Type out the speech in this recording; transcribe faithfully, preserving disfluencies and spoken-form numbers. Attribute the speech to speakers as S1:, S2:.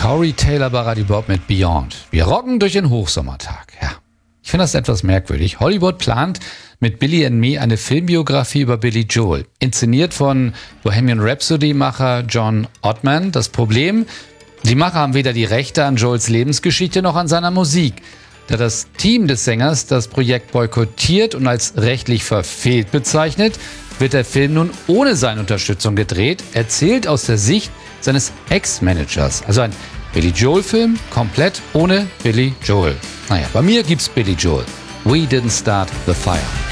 S1: Corey Taylor bei Radio Bob mit Beyond. Wir rocken durch den Hochsommertag. Ja, ich finde das etwas merkwürdig. Hollywood plant mit Billy and Me eine Filmbiografie über Billy Joel. Inszeniert von Bohemian Rhapsody-Macher John Ottman. Das Problem, die Macher haben weder die Rechte an Joels Lebensgeschichte noch an seiner Musik. Da das Team des Sängers das Projekt boykottiert und als rechtlich verfehlt bezeichnet, wird der Film nun ohne seine Unterstützung gedreht, erzählt aus der Sicht seines Ex-Managers. Also ein Billy Joel-Film, komplett ohne Billy Joel. Naja, bei mir gibt's Billy Joel. We didn't start the fire.